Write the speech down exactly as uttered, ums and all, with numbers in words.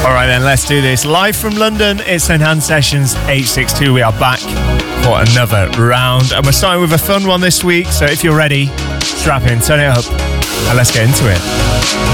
Alright then, let's do this. Live from London, it's Enhanced Sessions eight sixty-two. We are back for another round. And we're starting with a fun one this week, so if you're ready, strap in, turn it up, and let's get into it.